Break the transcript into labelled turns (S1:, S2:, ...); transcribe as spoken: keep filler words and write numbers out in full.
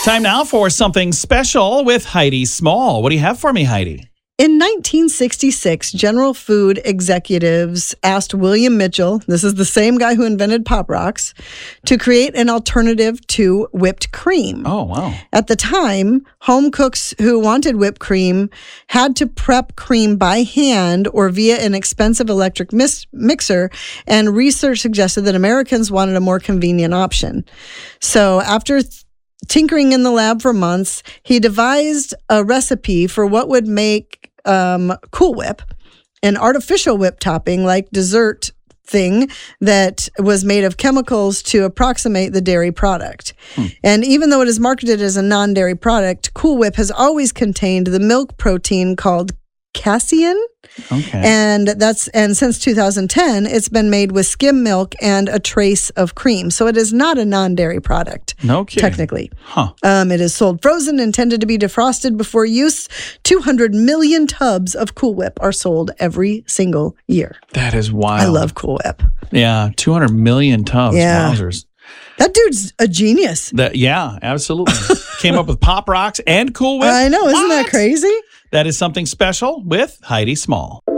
S1: Time now for something special with Heidi Small. What do you have for me, Heidi?
S2: In nineteen sixty-six, General Food executives asked William Mitchell, this is the same guy who invented Pop Rocks, to create an alternative to whipped cream.
S1: Oh, wow.
S2: At the time, home cooks who wanted whipped cream had to prep cream by hand or via an expensive electric mis- mixer, and research suggested that Americans wanted a more convenient option. So after th- tinkering in the lab for months, he devised a recipe for what would make um, Cool Whip, an artificial whip topping like dessert thing that was made of chemicals to approximate the dairy product. Hmm. And even though it is marketed as a non-dairy product, Cool Whip has always contained the milk protein called casein.
S1: Okay.
S2: And that's and since two thousand ten, it's been made with skim milk and a trace of cream. So it is not a non-dairy product.
S1: No kidding.
S2: Technically.
S1: Huh.
S2: Um, it is sold frozen, intended to be defrosted before use. two hundred million tubs of Cool Whip are sold every single year.
S1: That is wild.
S2: I love Cool Whip.
S1: Yeah, two hundred million tubs.
S2: Yeah.
S1: Wowzers.
S2: That dude's a genius.
S1: That, yeah, absolutely. Came up with Pop Rocks and Cool Whip.
S2: I know. Isn't
S1: What?
S2: that crazy?
S1: That is something special with Heidi Small.